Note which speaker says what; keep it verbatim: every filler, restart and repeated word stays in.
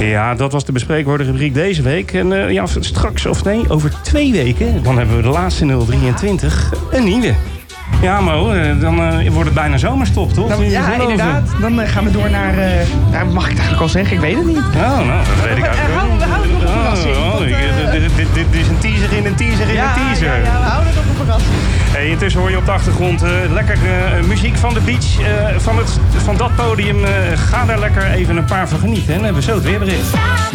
Speaker 1: Ja, dat was de bespreekwoorde rubriek deze week. En uh, ja, straks, of nee, over twee weken... dan hebben we de laatste nul drieëntwintig, een nieuwe. Ja, Mo, dan uh, wordt het bijna zomerstop, toch?
Speaker 2: Dan, ja, inderdaad. Dan uh, gaan we door naar... Uh, nou, mag ik het eigenlijk al zeggen? Ik weet het niet.
Speaker 1: Oh, nou, dat weet ik eigenlijk
Speaker 2: ook. We houden het op een verrassing.
Speaker 1: Oh, oh,
Speaker 2: want, uh,
Speaker 1: dit, dit, dit, dit is een teaser in een teaser in
Speaker 2: ja,
Speaker 1: een teaser.
Speaker 2: Ja, ja, we houden het op een verrassing.
Speaker 1: Hey, intussen hoor je op de achtergrond uh, lekker uh, muziek van de beach. Uh, van, het, van dat podium, uh, ga daar lekker even een paar van genieten. En dan hebben we zo het weerbericht.